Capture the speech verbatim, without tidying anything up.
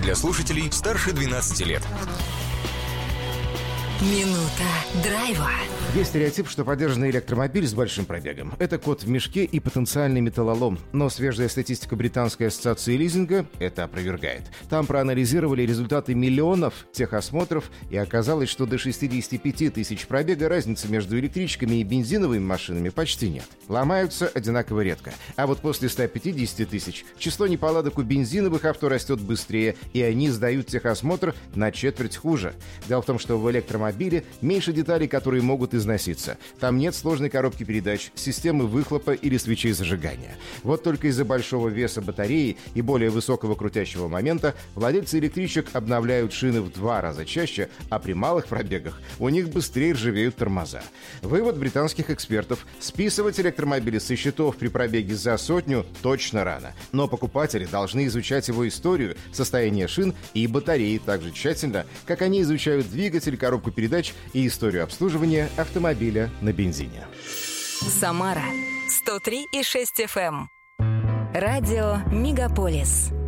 для слушателей старше двенадцати лет. Минута драйва. Есть стереотип, что подержанный электромобиль с большим пробегом – это кот в мешке и потенциальный металлолом. Но свежая статистика Британской ассоциации лизинга это опровергает. Там проанализировали результаты миллионов техосмотров, и оказалось, что до шестидесяти пяти тысяч пробега разницы между электричками и бензиновыми машинами почти нет. Ломаются одинаково редко. А вот после ста пятидесяти тысяч число неполадок у бензиновых авто растет быстрее, и они сдают техосмотр на четверть хуже. Дело в том, что в электромобиле меньше деталей, которые могут износиться. Там нет сложной коробки передач, системы выхлопа или свечей зажигания. Вот только из-за большого веса батареи и более высокого крутящего момента владельцы электричек обновляют шины в два раза чаще, а при малых пробегах у них быстрее ржавеют тормоза. Вывод британских экспертов: списывать электромобили со счетов при пробеге за сотню точно рано. Но покупатели должны изучать его историю, состояние шин и батареи так же тщательно, как они изучают двигатель, коробку передач и историю обслуживания автомобиля на бензине. Самара сто три и шесть эф эм. Радио Мегаполис.